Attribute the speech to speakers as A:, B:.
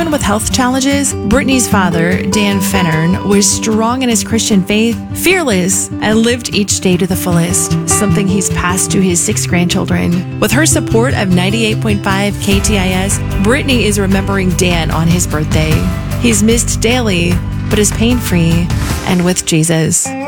A: Even with health challenges, Brittany's father, Dan Fennern, was strong in his Christian faith, fearless, and lived each day to the fullest, something he's passed to his 6 grandchildren. With her support of 98.5 KTIS, Brittany is remembering Dan on his birthday. He's missed daily, but is pain-free and with Jesus.